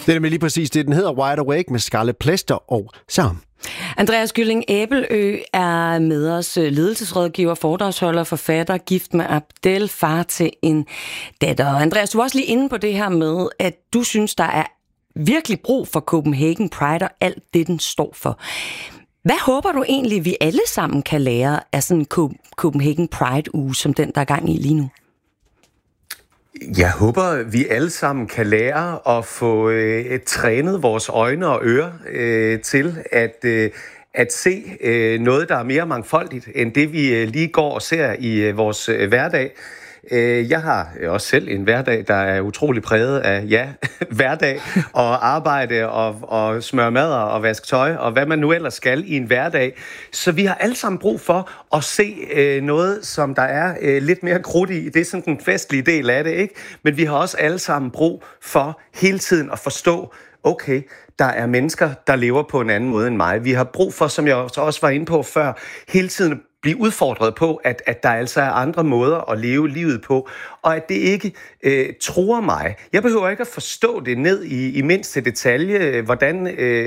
Det er nemlig lige præcis det. Den hedder Wide Awake med Scarlet Pleasure og Sam. Andreas Gylling Æbelø er med os, ledelsesrådgiver, foredragsholder, forfatter, gift med Abdel, far til en datter. Andreas, du var også lige inde på det her med, at du synes, der er virkelig brug for Copenhagen Pride og alt det, den står for. Hvad håber du egentlig, vi alle sammen kan lære af sådan en Copenhagen Pride-uge, som den, der er gang i lige nu? Jeg håber, vi alle sammen kan lære at få trænet vores øjne og ører til at se noget, der er mere mangfoldigt, end det vi lige går og ser i vores hverdag. Jeg har også selv en hverdag, der er utrolig præget af, hverdag og arbejde og smøre mad og vaske tøj og hvad man nu ellers skal i en hverdag. Så vi har alle sammen brug for at se noget, som der er lidt mere krudt i. Det er sådan den festlige del af det, ikke? Men vi har også alle sammen brug for hele tiden at forstå, okay, der er mennesker, der lever på en anden måde end mig. Vi har brug for, som jeg også var inde på før, hele tiden blive udfordret på, at der altså er andre måder at leve livet på, og at det ikke truer mig. Jeg behøver ikke at forstå det ned i mindste detalje, hvordan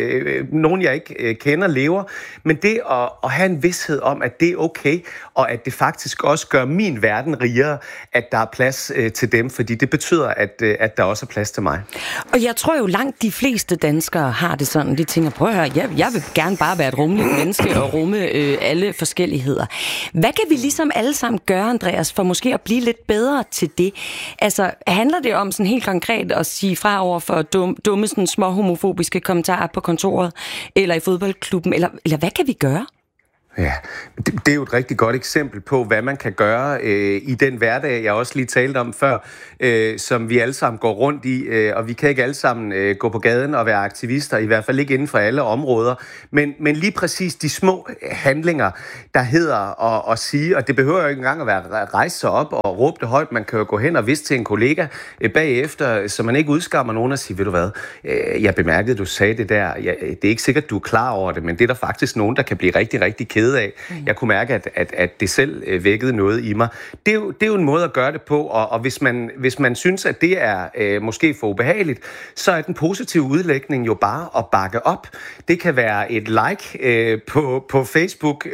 nogen, jeg ikke kender, lever, men det at have en vished om, at det er okay, og at det faktisk også gør min verden rigere, at der er plads til dem, fordi det betyder, at der også er plads til mig. Og jeg tror jo langt de fleste danskere har det sådan, de tænker, prøv at høre, jeg vil gerne bare være et rummeligt menneske og rumme alle forskelligheder. Hvad kan vi ligesom alle sammen gøre, Andreas, for måske at blive lidt bedre til det? Altså, handler det om sådan helt konkret at sige fra over for dumme sådan små homofobiske kommentarer på kontoret, eller i fodboldklubben, eller hvad kan vi gøre? Ja, det er jo et rigtig godt eksempel på, hvad man kan gøre i den hverdag, jeg også lige talte om før, som vi alle sammen går rundt i, og vi kan ikke alle sammen gå på gaden og være aktivister, i hvert fald ikke inden for alle områder, men lige præcis de små handlinger, der hedder at sige, og det behøver jo ikke engang at være rejse sig op og råbe det højt, man kan jo gå hen og viske til en kollega bagefter, så man ikke udskammer nogen og sige, ved du hvad, jeg bemærkede, du sagde det der, det er ikke sikkert, du er klar over det, men det er der faktisk nogen, der kan blive rigtig, rigtig ked af. Jeg kunne mærke, at det selv vækkede noget i mig. Det er jo en måde at gøre det på, og hvis man synes, at det er måske for ubehageligt, så er den positive udlægning jo bare at bakke op. Det kan være et like på Facebook,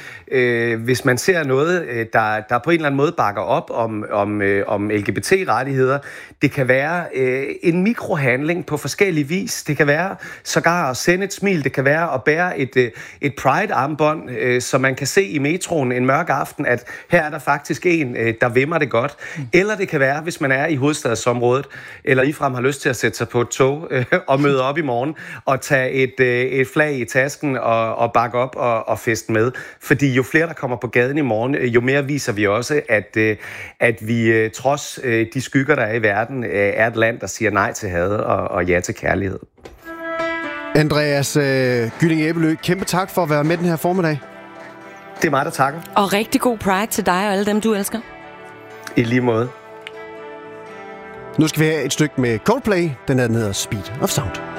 hvis man ser noget, der på en eller anden måde bakker op om LGBT-rettigheder. Det kan være en mikrohandling på forskellige vis. Det kan være sågar at sende et smil. Det kan være at bære et Pride-armbånd, så man kan se i metroen en mørk aften, at her er der faktisk en, der vimmer det godt. Eller det kan være, hvis man er i hovedstadsområdet, eller ligefrem har lyst til at sætte sig på et tog og møde op i morgen, og tage et flag i tasken og bakke op og feste med. Fordi jo flere, der kommer på gaden i morgen, jo mere viser vi også, at vi trods de skygger, der er i verden, er et land, der siger nej til had og ja til kærlighed. Andreas Gylling Æbelø, kæmpe tak for at være med den her formiddag. Det er mig, der takker. Og rigtig god Pride til dig og alle dem, du elsker. I lige måde. Nu skal vi have et stykke med Coldplay. Den hedder Speed of Sound.